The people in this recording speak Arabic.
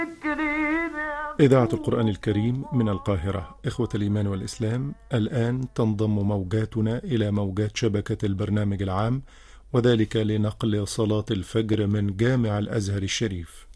إذاعة القرآن الكريم من القاهرة. إخوة الإيمان والإسلام، الآن تنضم موجاتنا إلى موجات شبكة البرنامج العام، وذلك لنقل صلاة الفجر من جامع الأزهر الشريف.